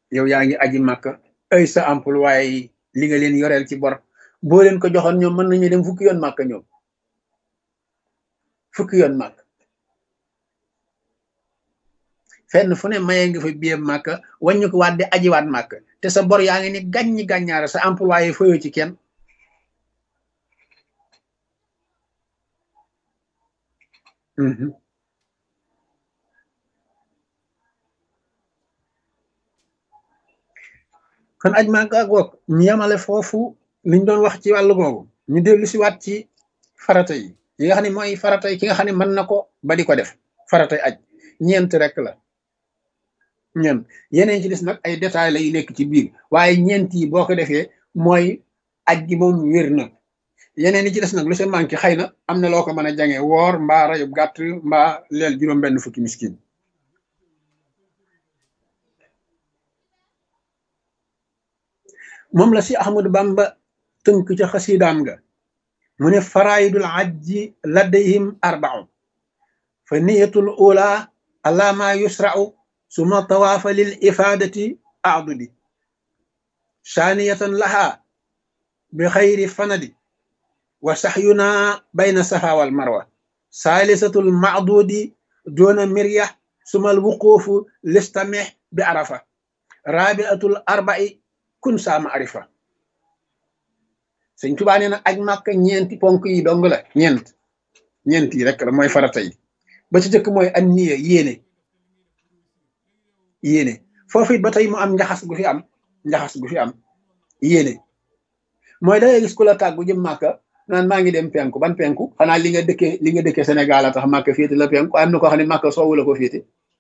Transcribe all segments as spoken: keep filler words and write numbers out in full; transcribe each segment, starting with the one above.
yow yaa ngi aji màkka ay sa employé yi li nga leen yoreel ci bor boo leen ko joxoon ñoom mën nañu dem fukki yoon màkka ñoom fukki yoon màkk fenn fu ne mayee nga fa biyam màkka wàññi ko waat di ajiwaat màkk te sa bor yaa ngi ni gàññi gàññaara sa employé fayoo ci kenn. Mhm. kon aj màkka ak wokk ñu yemale foofu liñ doon wax ci wàllu googu ñu dellu si waat ci farata yi yi nga xam ne mooy farata yi ki nga xam ne mën na ko ba di ko def faratay aj ñeent rek la ñeent yeneen ci des nag ay détails la yu nekk ci biir waaye ñeent yi boo ko defee mooy aj gi moom wér na yeneen yi ci des nag lu sa manqué xëy na am na loo ko mën a jange woor mbaa rayub gàtt mbaa leel juróom benn fukki miskin moom la si Ahmadu Bamba tënk ca xasidaam nga mu ne faraidul ajji ladayhim arba'u fa niyatul ula ala ma yusra'u suma tawaafa lil ifadati a'dudi saniyatan laha bi xayri fanadi wa saxyuna bayna safa wal marwa salisatul ma'dudi duna mirya suma al wuqufu listamih bi arafa rabi'atul arba'i kun saama arifa sëñ Tuubaa nee na aj màkka ñeenti ponk yi dong la ñeent ñeent yi rek la mooy farata yi ba ci jëkk mooy an niya yéene yéene foofu it ba tey mu am njaxas gu fi am njaxas gu fi am yéene mooy da ngay gis ku la tàggu jëm màkka naan maa ngi dem penku ban penku xanaa li nga dëkkee li nga dëkkee Sénégal a tax màkka féete la penku am na ko xam ne màkka soowu la ko féete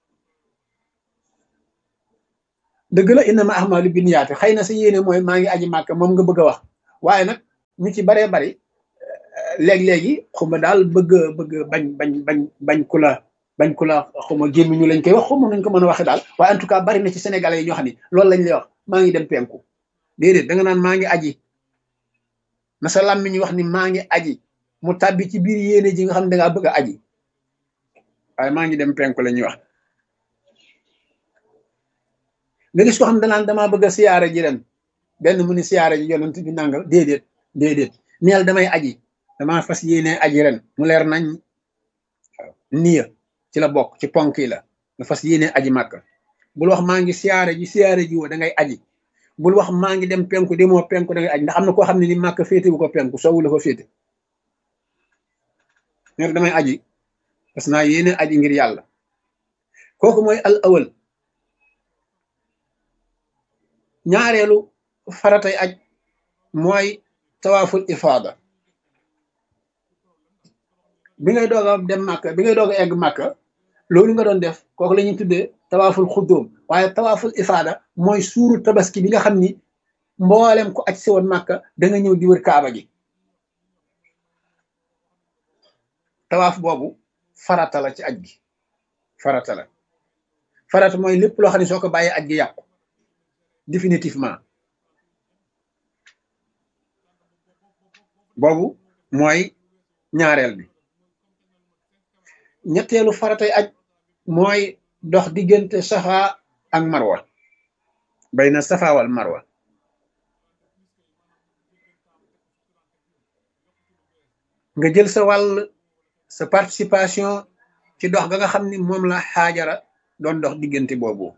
dëgg la innama ahmalu binniyaati xëy na sa yéene mooy maa ngi aji màkka moom nga bëgg a wax waaye nag ñu ci baree bari léeg-léegi xuma daal bëgg bëgg bañ bañ bañ bañ ku la bañ ku la xuma gémmiñu lañ koy wax xuma nuñ ko mën a waxe daal waaye en tout cas bari na ci sénégalais yi ñoo xam ne loolu lañ lay wax maa ngi dem penku déedéet da nga naan maa ngi aji na sa làmmiñ ñu wax ni maa ngi aji mu tàbbi ci biir yéene ji nga xam ne da ngaa bëgg a aji waaye maa ngi dem penku la ñuy wax nga gis ko xam ne danaan damaa bëgg a siyaare ji ren benn mu ni siyaare ji yonent bi nangal déedéet déedéet neel damay aji damaa fas yéene aji ren mu leer nañ waaw niya ci la bokk ci ponk yi la nga fas yéene aji màkka bul wax maa ngi siyaare ji siyaare ji woo da ngay aji bul wax maa ngi dem penku demoo penku da ngay aji ndax am na koo xam ne ni màkka féete bu ko penku soowu la ko féete neel damay aji parce naa yéene aji ngir yàlla kooku mooy al awal ñaareelu faratay aj mooy tawaaful ifaada bi ngay doog a dem màkka bi ngay doog a egg màkka loolu nga doon def kooku la ñuy tuddee tawaaful xuddoom waaye tawaaful ifaada mooy suuru tabaski bi nga xam ni mboolem ko aj si woon màkka da nga ñëw di wër kaaba gi tawaaf boobu farata la ci aj gi farata la farata mooy lépp loo xam ne soo ko bàyyee aj gi yàqu définitivement boobu mooy ñaareel bi ñetteelu faratay aj mooy dox diggante safa ak marwa bayna safa wal marwa nga jël sa wàll sa participation ci dox ga nga xam ni moom la xaajara doon dox diggante boobu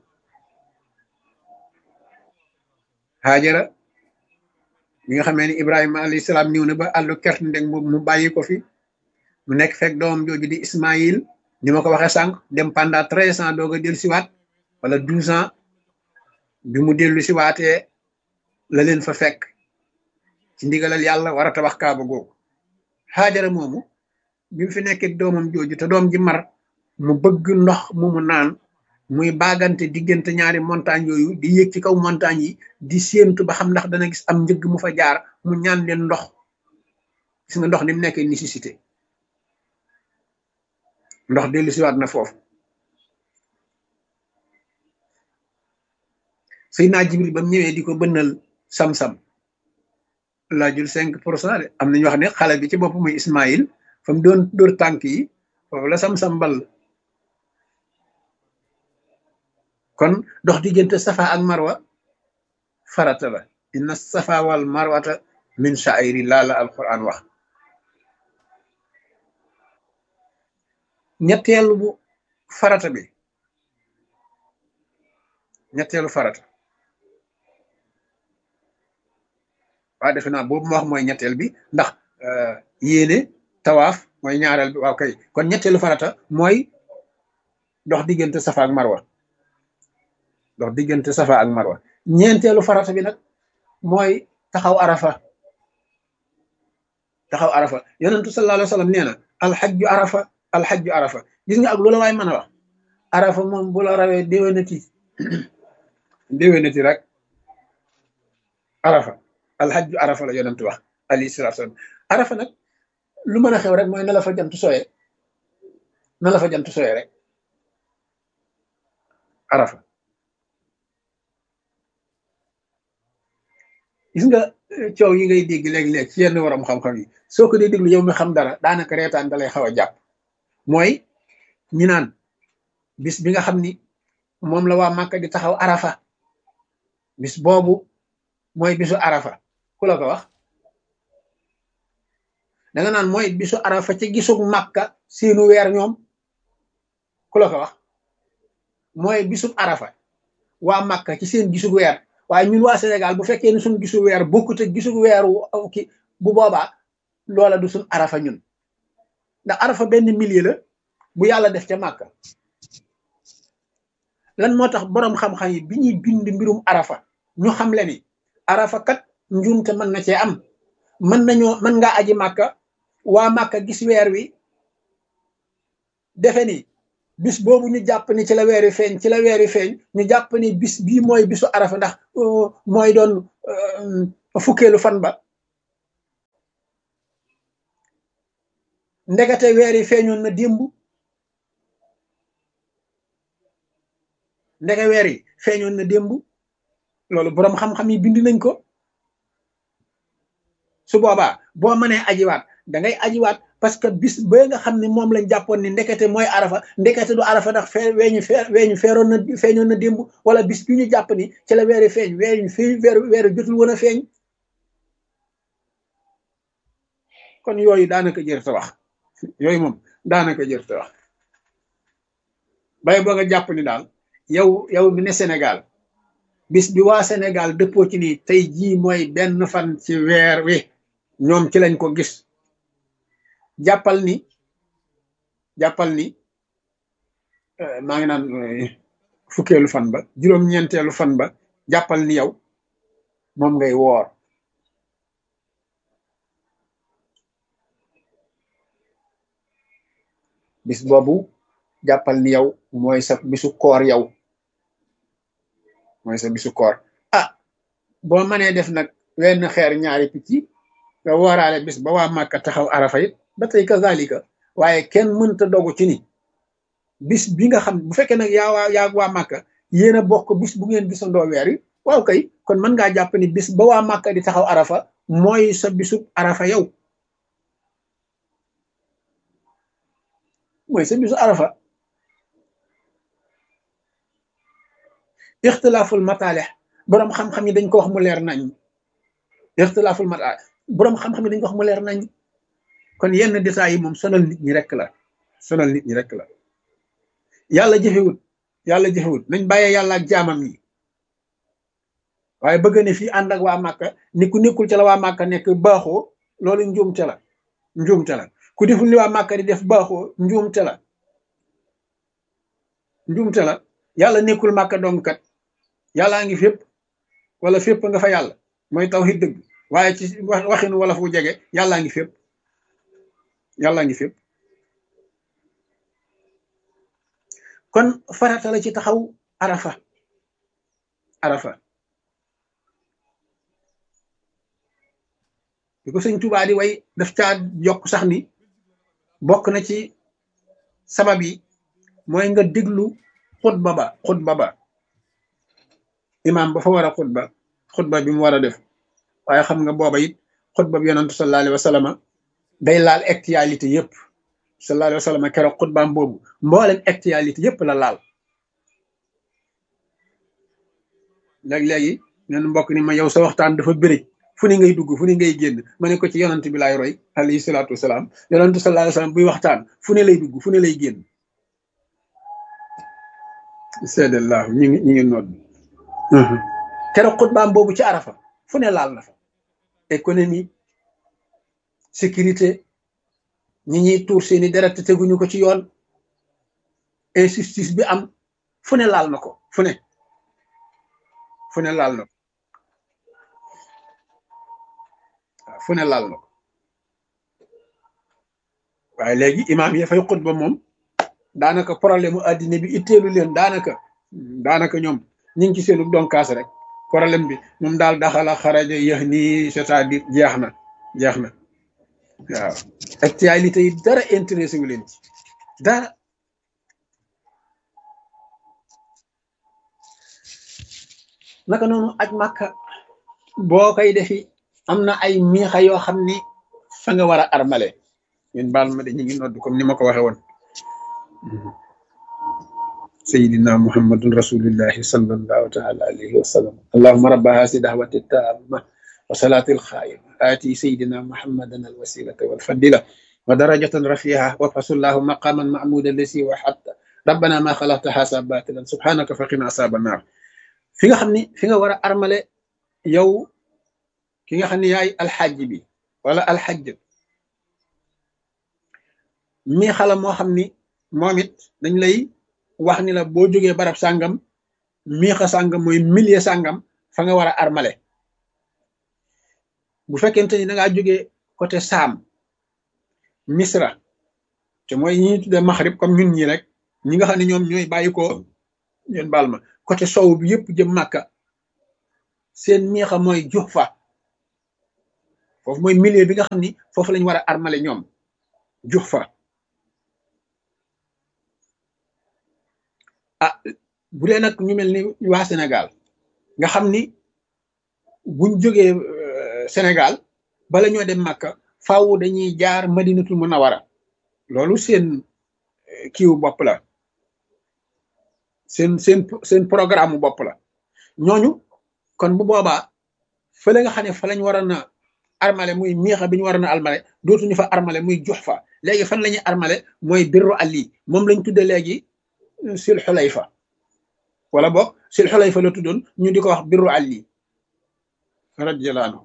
xaajara bi nga xamee ni Ibrahima alayhi salaam ñëw na ba àllu kert ndeg boobu mu bàyyi ko fi mu nekk fekk doomam jooju di Ismaïl ni ma ko waxee sànq dem pendant treize ans doog a dellu siwaat wala douze ans bi mu dellu siwaatee la leen fa fekk ci ndigalal yàlla war a tabax kaaba googu xaajara moomu bi mu fi nekkee doomam jooju te doom ji mar mu bëgg ndox mu mu naan muy baagante diggante ñaari montagne yooyu di yéeg ci kaw montagne yi di séentu ba xam ndax dana gis am njëgg mu fa jaar mu ñaan leen ndox gis nga ndox ni mu nekkee nécessité ndox dellu siwaat na foofu Seydina Jibril ba mu ñëwee di ko bënnal sam-sam laajul cinq pour cent de am nañu wax ne xale bi ci bopp muy Ismaïl fa mu doon dóor tànk yi foofu la sam-sam ball kon dox diggante safa ak marwa farata la inna safa wal marwata min sha'airillah la alquran wax. ñetteelu bu farata bi ñetteelu farata waaye defe naa boobu ma wax mooy ñetteel bi ndax yéene tawaaf mooy ñaareel bi waaw kay kon ñetteelu farata mooy dox diggante safa ak marwa dox diggante safa ak marwa ñeenteelu farata bi nag mooy taxaw arafa taxaw arafa yonentu sallallahu alayhi wa sallam nee na alxajju arafa alxajju arafa gis nga ak loola waay mën a wax arafa moom bu la rawee déwénati déwénati rek arafa alxajju arafa la yonentu wax alayhi salaatu salaam arafa nag lu mën a xew rek mooy na la fa jant sooyee na la fa jant sooyee rek arafa gis nga coow yi ngay dégg léeg-léeg ci yenn waram xam-xam yi soo ko dee déglu yow mi xam dara daanaka reetaan da lay xaw a jàpp mooy ñi naan bis bi nga xam ni moom la waa Màkka di taxaw arafa bis boobu mooy bisu arafa ku la ko wax da nga naan mooy bisu arafa ci gisug Màkka seenu weer ñoom ku la ko wax mooy bisub arafa waa Màkka ci seen gisug weer waaye ñun waa Sénégal bu fekkee ne suñu gisu weer bokkut ak gisu weeru ki bu boobaa loola du suñ arafa ñun ndax arafa benn milieu la bu yàlla def ca Màkka lan moo tax boroom xam-xam yi bi ñuy bind mbirum arafa ñu xam le ni arafa kat njuumte mën na cee am mën nañoo mën ngaa aji Màkka waa Màkka gis weer wi defe ni bis boobu ñu jàpp ni ci la weeri feeñ ci la weeri feeñ ñu jàpp ni bis bii mooy bisu arafa ndax mooy doon fukkeelu fan ba ndekete weeri feeñoon na démb ndeke weer yi feeñoon na démb loolu boroom xam-xam yi bind nañ ko su boobaa boo mënee ajiwaat da ngay ajiwaat parce que bis ba nga xam ne moom lañ jàppoon ni ndekete mooy arafa ndekete du arafa ndax fee weeñu fee weeñu feeroon na feeñoon na démb wala bis bi ñu jàpp ni ci la weeri feeñ weeñu fii weeru weeru jotul woon a feeñ kon yooyu daanaka jër ta wax yooyu moom daanaka jër ta wax bay boo nga jàpp ni daal yow yow mi ne Sénégal bis bi waa Sénégal dëppoo ci ni tey jii mooy benn fan ci weer wi ñoom ci lañ ko gis jàppal ni jàppal ni maa ngi naan fukkeelu fan ba juróom-ñeenteelu fan ba jàppal ni yow moom ngay woor bis boobu jàppal ni yow mooy sa bisu koor yow mooy sa bisu koor ah boo mënee def nag wenn xeer ñaari picc nga wooraale bis ba waa Màkka taxaw arafa it ba tey kazalika waaye kenn mënta dogu ci ni bis bi nga xam bu fekkee nag yaa waa yaa waa Màkka yéen a bokk bis bu ngeen gisandoo weer yi waaw kay kon mën ngaa jàpp ni bis ba waa Màkka di taxaw arafa mooy sa bisu arafa yow mooy sa bisu arafa ixtilaaful mataalix boroom xam-xam yi dañ ko wax mu leer nañ ixtilaaful mataalix boroom xam-xam yi dañ ko wax mu leer nañ kon yenn détails yi moom sonal nit ñi rek la sonal nit ñi rek la yàlla jëfewut yàlla jëfewut nañ bàyyee yàlla ak jaamam yi waaye bëgg ne fii ànd ak waa Màkka ni ku nekkul ca la waa Màkka nekk baaxoo loolu njuumte la njuumte la ku deful li waa Màkka di def baaxoo njuumte la njuumte la yàlla nekkul Màkka dong kat yàllaa ngi fépp wala fépp nga fa yàlla mooy tawhid dëgg waaye ci waxinu wala fu jege yàllaa ngi fépp yàllaa ngi fépp kon farata la ci taxaw arafa arafa bi ko sëñ Tuubaa di way daf caa yokk sax ni bokk na ci sabab yi mooy nga déglu xutba ba xutba ba imaam ba fa war a xutba xutba bi mu war a def waaye xam nga booba it xutba bi yonantu sallallahu alayhi wa sallam day laal actualité yëpp sallallahu alayhi wa sallam keroog xutbaam boobu mboolem actualité yëpp la laal léeg-léegi neen mbokk ni ma yow sa waxtaan dafa bëri fu ne ngay dugg fu ne ngay génn ma ne ko ci yonant bi laay roy alayhi salaatu wasalaam yonantu sallallahu alayhi wasallam buy waxtaan fu ne lay dugg fu ne lay génn seedallahu ñi ngi ñi ngi nodd keroog xutbaam boobu ci arafa fu ne laal na fa économie sécurité ñi ñuy tuur seeni deret te teguñu ko ci yoon injustice bi am fu ne laal na ko fu ne fu ne laal na ko waaw fu ne laal na ko waaye léegi imaam yi fay xutba moom daanaka problème mu addina bi itteelu leen daanaka daanaka ñoom ñu ngi ci seenu donkaas rek problème bi moom daal daxala xaraja yéex nii c'est-à-dire jeex na jeex na waaw actualité yi dara intéressé wu leen ci dara naka noonu aj màkka boo koy defi am na ay miixa yoo xam ni fa nga war a armale ñun baal ma de ñu ngi nodd comme ni ma ko waxe woon sayidina muhammadun rasulillahi sallallahu taala alayhi wa sallam allahuma rabba hasi dahwati tamma wa salati alxaima ati sayidina muhammadan alwasilata walfadila wa darajatan rafiha wabhasullahu maqaman mahmuda lasi wa hatta rabbana ma xalaqta hasa batilan subhanaka faqina asaba naar fi nga xam ni fi nga war a armale yow ki nga xam ne yaay alxajj bi wala alxajj mi xala moo xam ni moom it dañ lay wax ni la boo jógee barab sàngam miixa sàngam mooy milieu sàngam fa nga war a armale bu fekkente ni da ngaa jógee côté saam misra te mooy ñi ñuy tuddee maxrib comme ñun ñi rek ñi nga xam ne ñoom ñooy bàyyi ko ñeen baal ma côté sow bi yëpp jëm màkka seen miixa mooy Juhfa foofu mooy milieu bi nga xam ni foofu lañ war a armale ñoom Juhfa ah bu dee nag ñu mel ni waa Sénégal nga xam ni buñ jógee Sénégal bala ñoo dem Màkka faaw dañuy jaar Madinatul Munawara loolu seen kiiwu bopp la seen seen seen programme bopp la ñooñu kon bu boobaa fële nga xam ne fa lañ waroon a armale muy miixa bi ñu waroon a armale dootuñu fa armale muy Juhfa léegi fan la ñuy armale mooy Birru Ali moom lañ tudde léegi sil xulayfa wala boog sil xulayfa la tuddoon ñu di ko wax Birru Ali radiyallahu anhu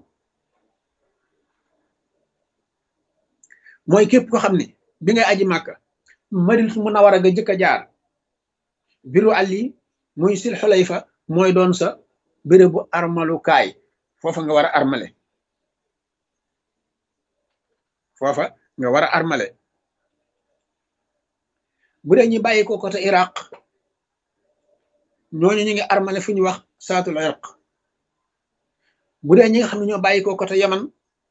mooy képp ko xam ne bi ngay aji màkka Madinatul Munawara nga jëkk a jaar Birru Ali muy sil xulayfa mooy doon sa bérébu armalukaay foofa nga war a armale foofa nga war a armale bu dee ñu bàyyi ko côté Iraq ñooñu ñu ngi armale fu ñu wax saatul irq bu dee ñi nga xam ne ñoo bàyyi ko côté Yaman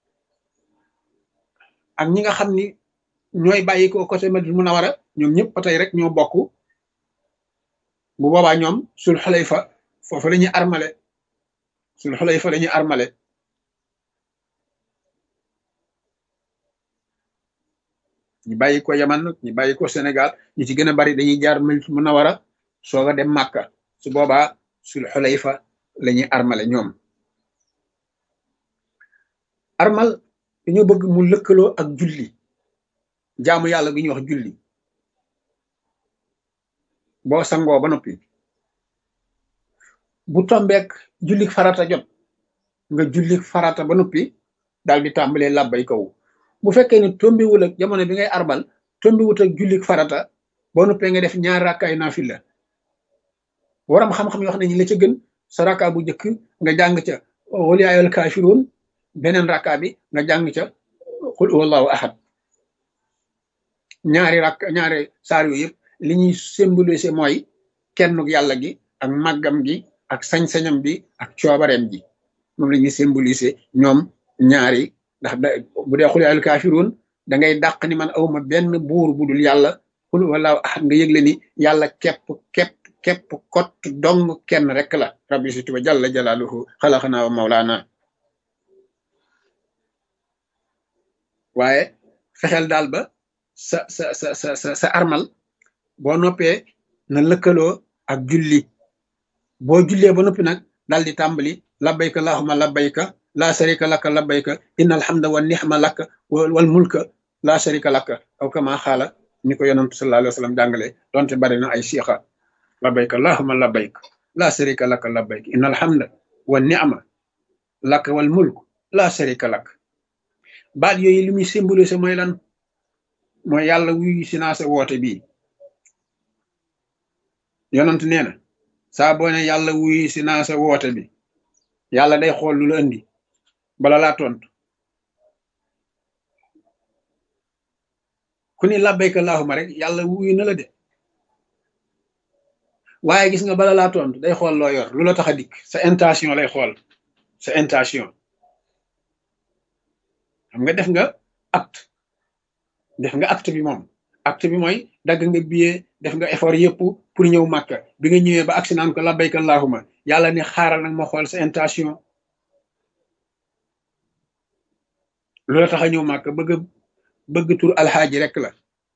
ak ñi nga xam ni ñooy bàyyi ko côté Madina Munawara ñoom ñëpp ba tey rek ñoo bokk bu boobaa ñoom sul xulayfa foofu la ñuy armale sul xulayfa la ñuy armale ñu bàyyi ko Yaman ñu bàyyi ko Sénégal ñu ci gën a bari dañuy jaar Madina Munawara soog a dem Màkka su boobaa sul xulayfa la ñuy armale ñoom armal dañoo bëgg mu lëkkaloo ak julli jaamu yàlla gi ñuy wax julli boo sangoo ba noppi bu tombeek jullik farata jot nga jullik farata ba noppi daal di tàmbalee làbbay kaw bu fekkee ne tombiwul ak jamono bi ngay arbal tombiwut ak jullik farata boo noppee nga def ñaar rakkaay naafila waram xam-xam yoo xam ne ñi la ca gën sa rakka bu njëkk nga jàng ca qul yaa ayyuhal kaafiruun beneen rakka bi nga jàng ca qul huwallahu ahad ñaari rakk ñaari saar yu yëpp li ñuy symboliser mooy kennuk yàlla gi ak màggam gi ak sañ-sañam bi ak coobareem ji moom la ñuy symboliser ñoom ñaari ndax da bu dee qul yaa ayyuhal kaafiruun da ngay dàq ni man awma benn buur bu dul yàlla qul huwallahu ahad nga yëgle ni yàlla képp képp képp kott dong kenn rek la rabbi situ wa jalla jalaaluhu xalaqanaa wa mawlaana waaye fexeel daal ba sa sa sa sa sa sa armal boo noppee na lëkkaloo ak julli boo jullee ba noppi nag dal di tàmbali labbayka allahumma labbayka la sharika laka labbayka inna alhamda wa nihma laka wal mulka la sharika laka aw kama xaala ni ko yonantu sallallahu alayhi wa sallam jàngale donte bari na ay siixa labbayka allahumma labbayka la sharika laka labbayka inna alhamda wa nihma laka wal mulk la sharika laka baat yooyu li muy symbolisé mooy lan mooy yàlla wuyu si naa sa woote bii yonant nee na saa boo ne yàlla wuyu si naa sa woote bi yàlla day xool lu la indi bala laa tontu ku ni labbayka allahumma rek yàlla wuyu na la de waaye gis nga bala laa tontu day xool loo yor lu la tax a dikk sa intention lay xool sa intention xam nga def nga acte def nga acte bi moom acte bi mooy dagg nga billet def nga effort yëpp pour ñëw Màkka bi nga ñëwee ba agsi naan ko labbayka allahumma yàlla ne xaaral nag ma xool sa intention lu la tax a ñëw Màkka bëgg bëgg tur alxaaji rek la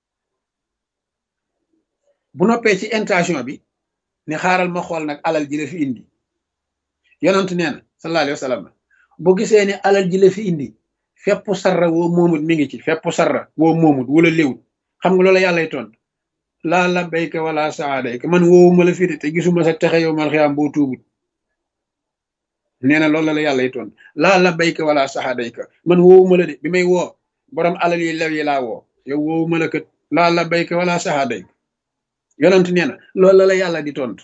bu noppee ci intention bi ne xaaral ma xool nag alal ji la fi indi yonent nee na sallallahu alayhi wa sallam bu gisee ne alal ji la fi indi fepp sarra woo moomut mi ngi ci fepp sarra woo moomut wala léwut xam nga loola yàllay tontu laa labbayka wala saadayka man woowuma la fi de te gisuma sa texe yow mal xiyaam boo tuubut nee na loolu la yàllay tontu laa labbayka wala saadayka man woowuma la de bi may woo borom alal yi lew yi laa woo yow woowuma la kat laa labbayka wala saadayka yonent nee na loolu la yàlla di tontu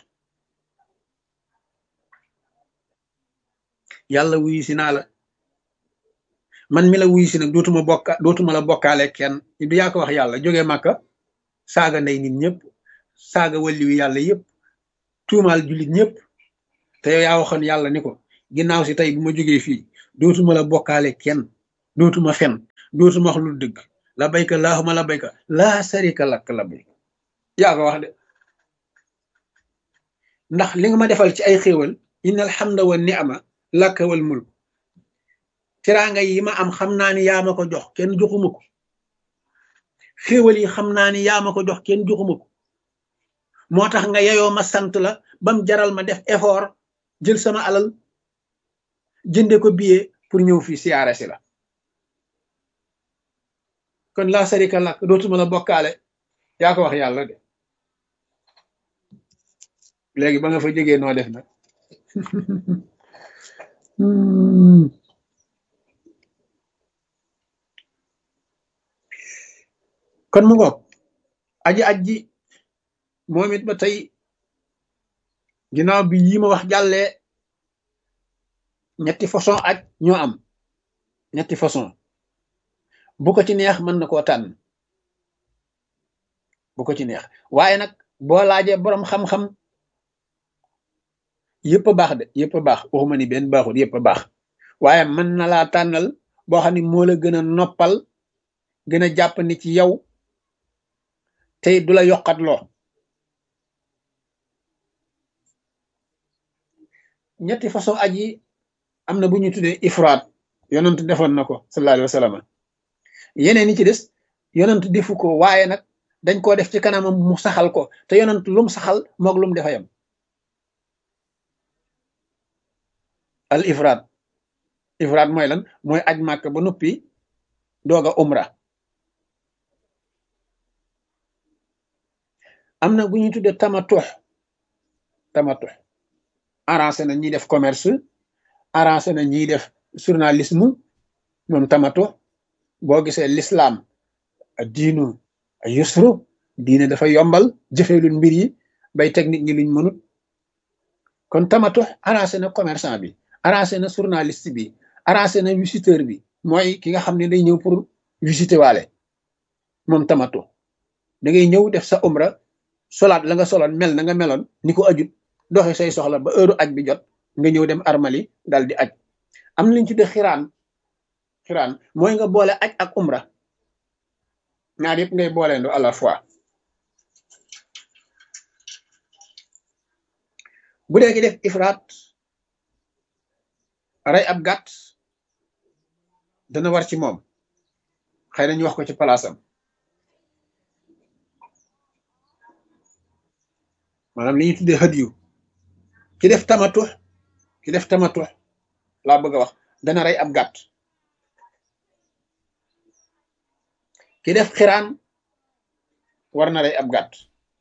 yàlla wuyu si naa la man mi la wuyu si nag dootuma bokka dootuma la bokkaale kenn du yaa ko wax yàlla jógee Màkka saaga ndey nit ñëpp saaga wàlliwu yàlla yëpp tuumaal jullit ñëpp te yow yaa waxoon yàlla ni ko ginnaaw si tey bu ma jógee fii dootuma la bokkaale kenn dootuma fen dootuma wax lu dëgg labbayka allahumma labbayka laa sharika lak labbayka yaa ko wax de ndax li nga ma defal ci ay xéewal innal hamda wa ni'ma laka wal mulk teraanga yi ma am xam naa ni yaa ma ko jox kenn joxuma ko xéewal yi xam naa ni yaa ma ko jox kenn joxuma ko moo tax nga yeyoo ma sant la bam jaral ma def effort jël sama alal jënde ko billet pour ñëw fii siyaare si la kon laa sarika lak dootuma la bokkaale yaa ko wax yàlla de léegi ba nga fa jógee noo def nag kon mu ngoog aji aji moom it ba tey ginnaaw bi yi ma wax jàllee ñetti façon aj ñoo am ñetti façon bu ko ci neex mën na koo tànn bu ko ci neex waaye nag boo laajee boroom xam-xam yëpp a baax de yëpp a baax waxuma ni benn baaxul yëpp a baax waaye mën na laa tànnal boo xam ne moo la gën a noppal gën a jàpp ni ci yow tey du la yokkat loo ñetti façon aj yi am na bu ñu tuddee ifraat yonent defoon na ko sallallahu alayhi wa sallam yeneen yi ci des yonent defu ko waaye nag dañ koo def ci kanamam mu saxal ko te yonent lum saxal moog lum defa yam al ifraat ifraat mooy lan mooy aj màkk ba noppi doog a umra am na bu ñuy tuddee tamatux tamatux arrangé na ñiy def commerce arrangé na ñiy def journalisme moom tamatux boo gisee l'islam diinu yusru diine dafa yombal jëfee luñ mbir yi bay teg nit ñi luñ mënut kon tamatux arrangé na commerçant bi arrangé na journaliste bi arrangé na visiteur bi mooy ki nga xam ne day ñëw pour visiter waale moom tamatux da ngay ñëw def sa umra solaat la nga soloon mel na nga meloon ni ko ajut doxi say soxla ba heure aj bi jot nga ñëw dem armali dal di aj am na liñ ci de xiraan xiraan mooy nga boole aj ak umra ñaar yëpp ngay booleendo à la fois bu dee ki def ifraat rey ab gàtt dana war ci moom xëy na ñu wax ko ci palaasam maanaam li ñuy tuddee hadiyu ki def tamatux ki def tamatu laa bëgg a wax dana rey ab gàtt. ki def xiraan war na rey ab gàtt.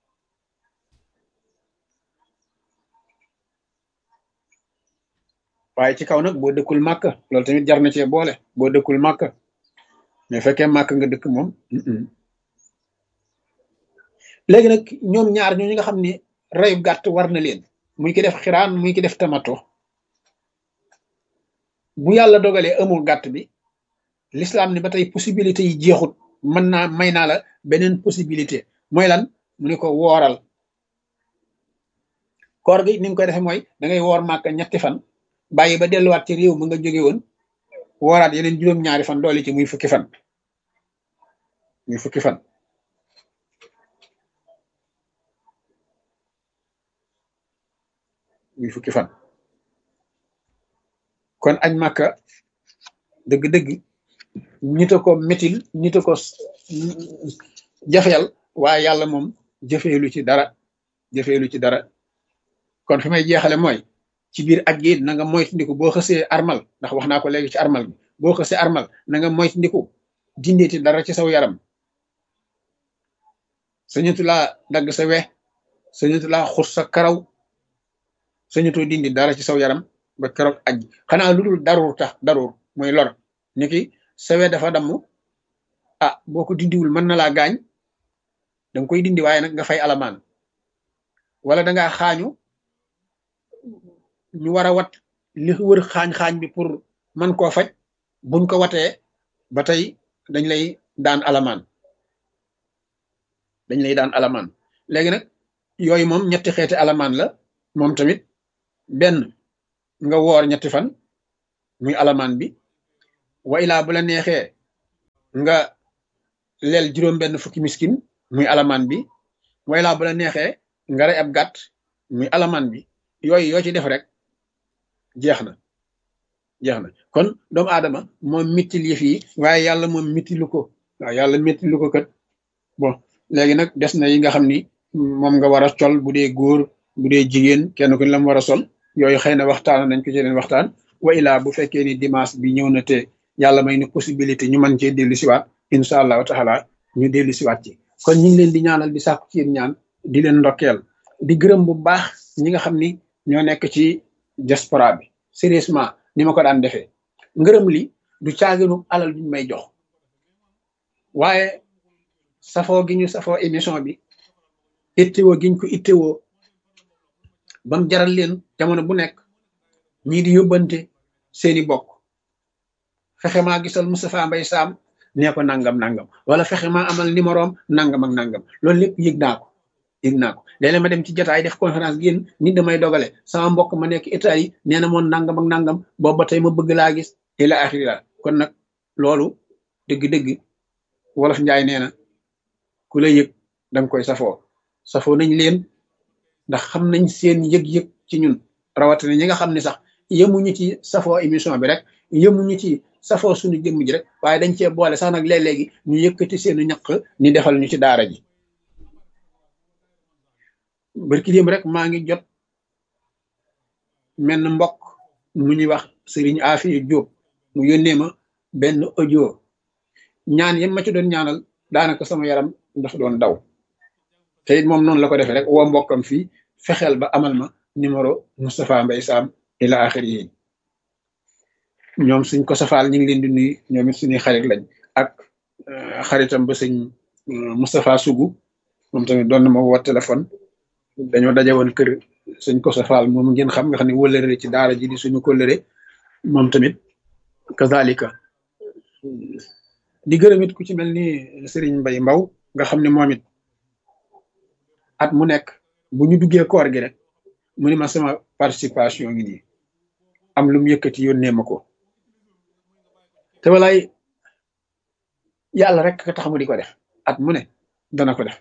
waaye ci kaw nag boo dëkkul màkk loolu tamit jar na cee boole boo dëkkul màkk mais fekkee màkk nga dëkk moom. léegi nag ñoom ñaar ñoo ñi nga xam ne reyu gàtt war na leen muy ki def xiraan muy ki def tamato bu yàlla dogalee amul gàtt bi l'islam ni ba tey possibilité yi jeexut mën naa may naa la beneen possibilité mooy lan mu ne ko wooral koor gi ni nga koy defee mooy da ngay woor màkk ñetti fan bàyyi ba delluwaat ci réew mu nga jóge woon wooraat yeneen juróom-ñaari fan doole ci muy fukki fan muy fukki fan muy fukki fan kon añ màkka dëgg-dëgg ñita ko métil ñita ko jafeel waaye yàlla moom jëfeelu ci dara jëfeelu ci dara kon fi may jeexale mooy ci biir aj gi na nga moytandiku boo xësee armal ndax wax naa ko léegi ci armal bi boo xësee armal na nga moytandiku dindeeti dara ci saw yaram sañatu laa dagg sa we sañatu laa xur sa karaw sañatoo dindi dara ci saw yaram ba keroog aj xanaa lu dul darur tax darur mooy lor ni ki sa we dafa damm ah boo ko dindiwul mën na laa gaañ danga koy dindi waaye nag nga fay alamaan wala dangaa xaañu ñu war a wat li wër xaañ-xaañ bi pour mën koo faj buñ ko watee ba tey dañ lay daan alamaan dañ lay daan alamaan léegi nag yooyu moom ñetti xeeti alamaan la moom tamit benn nga woor ñetti fan muy alamaan bi wa ilaa bu la neexee nga leel juróom benn fukki miskin muy alamaan bi wa ilaa bu la neexee nga rey ab gàtt muy alamaan bi yooyu yoo ci def rek jeex na jeex na kon doomu aadama moom mittil yëf yi waaye yàlla moom mittilu ko waaw yàlla mittilu ko kat bon léegi nag des na yi nga xam ni moom nga war a sol bu dee góor bu dee jigéen kenn ku ne la mu war a sol yooyu xëy na waxtaan nañ ko ci leen waxtaan wa ilaa bu fekkee ni dimanche bi ñëw na te yàlla may ni possibilité ñu mën cee dellu siwaat incha allahu taala ñu dellu siwaat ci kon ñu ngi leen di ñaanal di sàkku ci yéen ñaan di leen ndokkeel di gërëm bu baax ñi nga xam ni ñoo nekk ci diaspora bi sérieusement ni ma ko daan defee ngërëm li du caaginu alal duñ may jox waaye safoo gi ñu safoo émission bi ittewoo giñ ko ittewoo bam jaral leen jamono bu nekk ñii di yóbbante seeni bokk fexe maa gisal Moustapha Mbaye Sam nee ko nangam nangam wala fexe maa amal numéroom nangam ak nangam loolu lépp yëg naa ko yëg naa ko léeg-léeg ma dem ci jotaay def conférence génn nit damay dogale sama mbokk ma nekk Italie nee na moon nangam ak nangam boobu ba tey ma bëgg laa gis ila axira kon nag loolu dëgg-dëgg wolof njaay nee na ku la yëg danga koy safoo safoo nañ leen ndax xam nañ seen yëg-yëg ci ñun rawatina ñi nga xam ne sax yemuñu ci safoo émission bi rek yemuñu ci safoo suñu jëmm ji rek waaye dañ cee boole sax nag léeg-léegi ñu yëkkati seenu ñaq ni defal ñu ci daara ji barki démb rek maa ngi jot menn mbokk mu ñuy wax Serigne Afi Diop mu yónnee ma benn audio ñaan yam ma ci doon ñaanal daanaka sama yaram dafa doon daw te it moom noonu la ko defee rek woo mbokkam fii fexeel ba amal ma numéro Moustapha Mbaye Sam ila axiri yi ñoom suñ ko safaal ñu ngi leen di nuyu ñoom it suñuy xarit lañ ak xaritam ba sëñ Moustapha Sougou moom tamit doon na ma woo téléphone dañoo daje woon kër suñ ko safaal moom ngeen xam nga xam ne wëllëre ci daara ji di suñu kóllëre moom tamit kazalika di gërëm it ku ci mel ni Serigne Mbaye Mbaw nga xam ne moom it at mu nekk bu ñu duggee koor gi rek mu ni ma sama participation ngi nii am lu mu yëkkati yónnee ma ko te walaay yàlla rek ka tax mu di ko def at mu ne dana ko def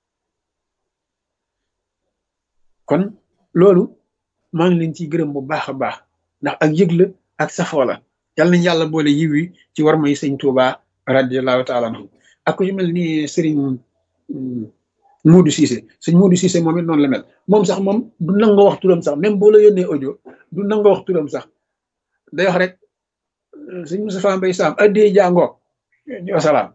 kon loolu maa ngi leen ciy gërëm bu baax a baax ndax ak yëg la ak safoo la yàlla nañ yàlla boole yiw yi ci war may sëñ Tuuba radiyallahu taala anhu ak ku ci mel ni Serigne Modou Cissé sëñ Modou Cissé moom it noonu la mel moom sax moom du nangoo wax turam sax même boo la yónnee audio du nangoo wax turam sax day wax rek sëñ Moustapha Mbaye Sam addee jàngoo wasalaam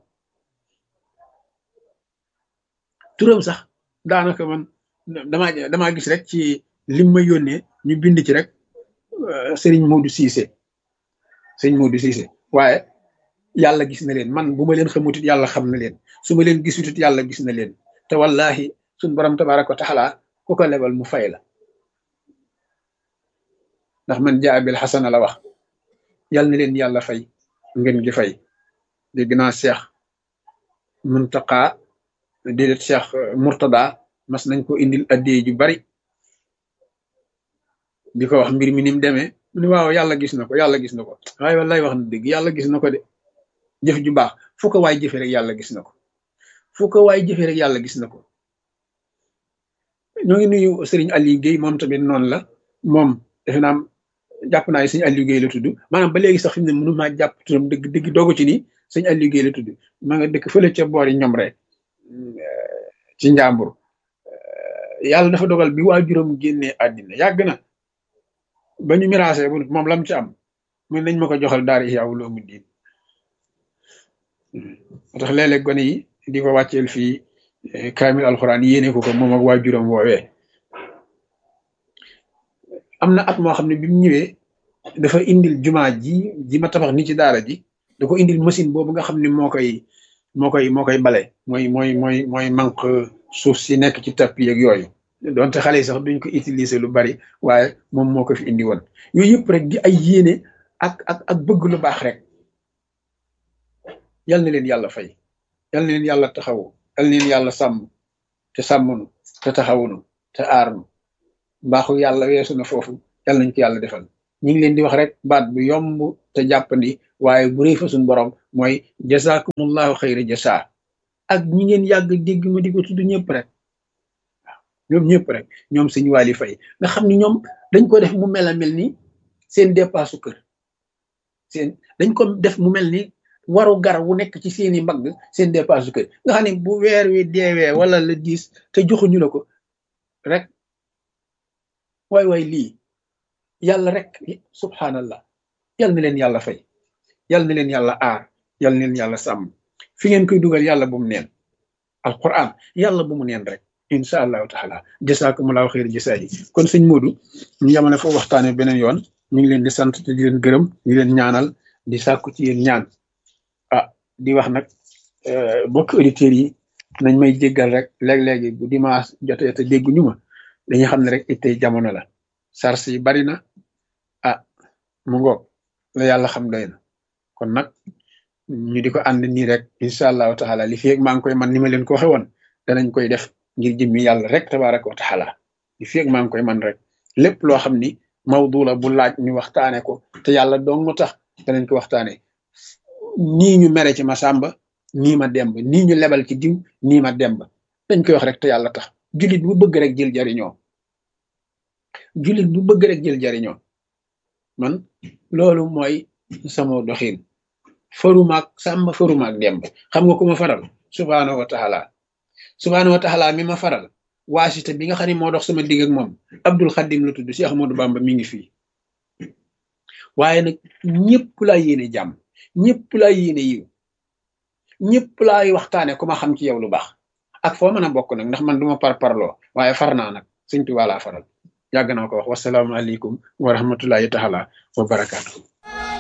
turam sax daanaka man damaa damaa gis rek ci lim ma yónnee ñu bind ci rek Serigne Modou Cissé sëñ Modou Cissé waaye yàlla gis na leen man bu ma leen xamutit yàlla xam na leen su ma leen gisutit yàlla gis na leen te wallahi suñ borom tabaraka wa taala ku ko lebal mu fay la ndax man jaa bil xasana la wax yàlla na leen yàlla fay ngeen gi fay dégg naa Cheikh Muntaqa déedéet Cheikh Murtada mas nañ ko indil addee ju bari di ko wax mbir mi ni mu demee mu ne waaw yàlla gis na ko yàlla gis na ko waaye wallaay wax na dëgg yàlla gis na ko de jëf ju baax fu ko waay jëfe rek yàlla gis na ko fu ko waay jëfe rek yàlla gis na ko ñoo ngi nuyu sëriñ Aliou Guèye moom tamit noonu la moom defe naa jàpp naa sëñ Aliou Guèye la tudd maanaam ba léegi sax fi mu ne mënu maa jàpp turam dëgg dëgg doogu ci nii sëñ Aliou Guèye la tudd maa nga dëkk fële ca boori ñoom rek ci njàmbur yàlla dafa dogal bi waajuram génnee àddina yàgg na ba ñu miraasee bu moom lam ci am mun nañ ma ko joxal daara Ihya Ulumuddin moo tax léeg-léeg gone yi di ko wàcceel fii kaamil alxuraan yéene ko ko moom ak waajuram woowee am na at moo xam ne bi mu ñëwee dafa indil jumaa ji ji ma tabax ni ci daara ji da ko indil machine boobu nga xam ne moo koy moo koy moo koy bale mooy mooy mooy mooy manque suuf si nekk ci tapis ak yooyu donte xale yi sax duñ ko utiliser lu bari waaye moom moo ko fi indi woon yooyu yëpp rek di ay yéene ak ak ak bëgg lu baax rek yal na leen yàlla fay yal na leen yàlla taxawu yal na leen yàlla sàmm te sàmmunu te taxawunu te aarnu mbaaxu yàlla weesu na foofu yal nañ ko yàlla defal ñu ngi leen di wax rek baat bu yomb te jàppandi waaye bu rëy fa suñ borom mooy jazakumullahu xayra jasa ak ñi ngeen yàgg dégg ma di ko tudd ñëpp rek waaw ñoom ñëpp rek ñoom sëñ Waly Faye nga xam ni ñoom dañ ko def mu mel a mel ni seen dépasse kër seen dañ ko def mu mel ni waru gar wu nekk ci seeni mbagg seen dépasse kër nga xam ne bu weer wi deewee wala le dix te joxuñu la ko rek waay waay lii yàlla rek subhanallah yal na leen yàlla fay yal na leen yàlla aar yal na leen yàlla sàmm fi ngeen koy dugal yàlla bu mu neen alquran yàlla bu mu neen rek incha allahu taala jasaakumullahu xayr jasaa yi kon sëñ Modou ñu yamane foofu waxtaane beneen yoon ñu ngi leen di sant te di leen gërëm di leen ñaanal di sàkku ci yéen ñaan ah di wax nag bokk auditeurs yi nañ may jéggal rek léeg-léegi bu dimanche jotee te dégguñu ma dañuy xam ne rek ittey jamono la sars yi bari na ah mu ngoog la yàlla xam doy na kon nag ñu di ko ànd nii rek incha allahu taala li fi ak maa ngi koy man ni ma leen ko waxe woon danañ koy def ngir jëmmi yàlla rek tabaraka wa taala li fi ak maa ngi koy man rek lépp loo xam ni mawdu la bu laaj ñu waxtaane ko te yàlla dong mu tax danañ ko waxtaane nii ñu mere ci ma sàmba nii ma demb nii ñu lebal ci diw nii ma demb dañ koy wax rek te yàlla tax jullit bu bëgg rek jël jariñoo jullit bu bëgg rek jël jariñoo man loolu mooy sama doxin farumaak sàmba farumaak demb xam nga ku ma faral subhaanahu wa taala subhaanahu wa taala mi ma faral waasita bi nga xam ne moo dox sama digg ak moom Abdul Xadim la tudd si Ahmadou Bamba mi ngi fii waaye nag ñëpp laa yéene jàmm ñëpp laa yéene yiw ñëpp laay waxtaane ku ma xam ci yow lu baax ak foo mën a bokk nag ndax man duma par parloo waaye far naa nag Sëñ Tuubaa laa faral yàgg naa ko wax wasalaamu aleykum wa rahmatullahi taala wa barakaatu